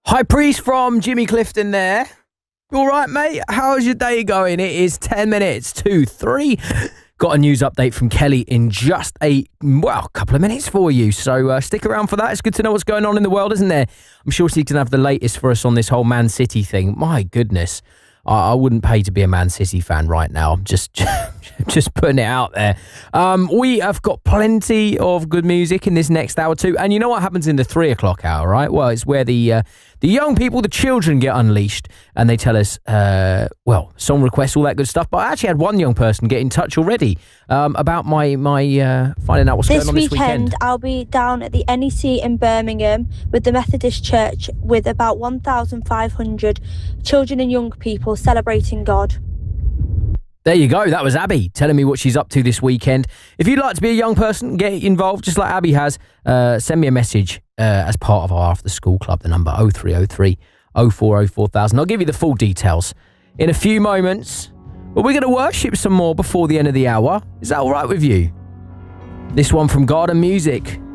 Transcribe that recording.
High Priest from Jimmy Clifton there. You all right, mate? How's your day going? It is 10 minutes to 3. Got a news update from Kelly in just a couple of minutes for you. So stick around for that. It's good to know what's going on in the world, isn't there? I'm sure she's going to have the latest for us on this whole Man City thing. My goodness. I wouldn't pay to be a Man City fan right now. I'm just putting it out there. We have got plenty of good music in this next hour too. And you know what happens in the 3 o'clock hour, right? Well, it's where the young people, the children get unleashed and they tell us, song requests, all that good stuff. But I actually had one young person get in touch already about my finding out what's going on this weekend. This weekend, I'll be down at the NEC in Birmingham with the Methodist Church with about 1,500 children and young people celebrating God. There you go. That was Abby telling me what she's up to this weekend. If you'd like to be a young person, get involved just like Abby has, send me a message as part of our After School Club, the number 0303 0404 4000. I'll give you the full details in a few moments. But we're going to worship some more before the end of the hour. Is that all right with you? This one from Garden Music.